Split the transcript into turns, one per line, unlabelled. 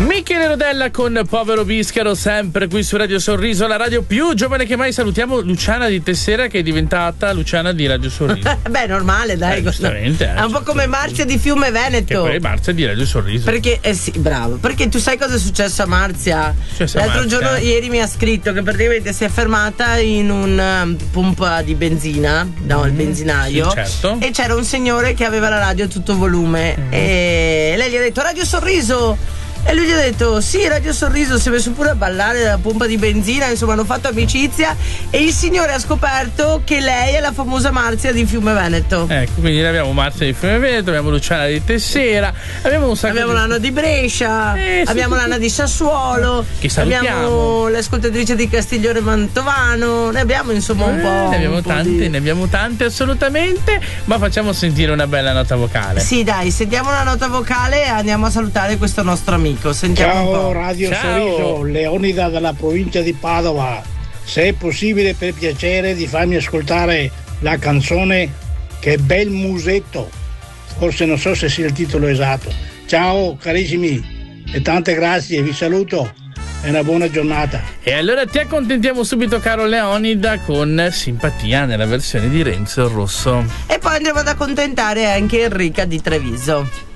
Michele Rodella con Povero Biscaro, sempre qui su Radio Sorriso, la radio più giovane che mai. Salutiamo Luciana di Tessera, che è diventata Luciana di Radio Sorriso.
Beh, normale, dai.
Giustamente.
È un po' come Marzia di Fiume Veneto.
Che poi Marzia di Radio Sorriso.
Perché, sì, bravo. Perché tu sai cosa è successo a Marzia? L'altro giorno, ieri, mi ha scritto che praticamente si è fermata in un pompa di benzina, il benzinaio.
Sì, certo.
E c'era un signore che aveva la radio a tutto volume. E lei gli ha detto: Radio Sorriso. E lui gli ha detto: sì, Radio Sorriso. Si è messo pure a ballare dalla pompa di benzina. Insomma, hanno fatto amicizia. E il signore ha scoperto che lei è la famosa Marzia di Fiume Veneto.
Ecco, quindi abbiamo Marzia di Fiume Veneto, abbiamo Luciana di Tessera, abbiamo
l'Anna di Brescia, abbiamo l'Anna di Sassuolo,
che salutiamo,
abbiamo l'ascoltatrice di Castiglione Mantovano. Ne abbiamo insomma un po'.
Ne abbiamo tante assolutamente. Ma facciamo sentire una bella nota vocale.
Sì, dai, sentiamo una nota vocale e andiamo a salutare questo nostro amico. Sentiamo
Ciao,
un po'.
Radio
Ciao.
Sorriso, Leonida dalla provincia di Padova. Se è possibile, per piacere, di farmi ascoltare la canzone Che bel musetto. Forse non so se sia il titolo esatto. Ciao carissimi e tante grazie, vi saluto e una buona giornata.
E allora ti accontentiamo subito, caro Leonida, con Simpatia nella versione di Renzo Rosso.
E poi andremo ad accontentare anche Enrica di Treviso.